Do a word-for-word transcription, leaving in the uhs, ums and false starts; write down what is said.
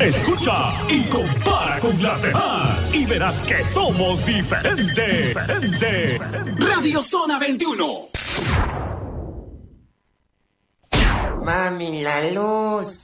Escucha y compara con las demás y verás que somos diferentes. Diferente. Radio Zona veintiuno. Mami, la luz.